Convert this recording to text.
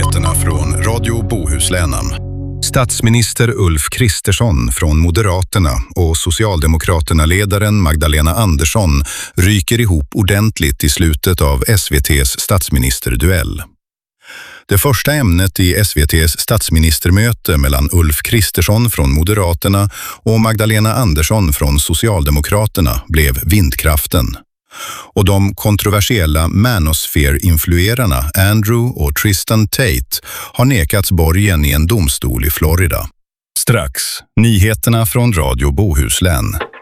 Nyheterna från Radio Bohuslänen. Statsminister Ulf Kristersson från Moderaterna och Socialdemokraterna-ledaren Magdalena Andersson ryker ihop ordentligt i slutet av SVT:s statsministerduell. Det första ämnet i SVT:s statsministermöte mellan Ulf Kristersson från Moderaterna och Magdalena Andersson från Socialdemokraterna blev vindkraften. Och de kontroversiella manosphere-influerarna Andrew och Tristan Tate har nekats borgen i en domstol i Florida. Strax, nyheterna från Radio Bohuslän.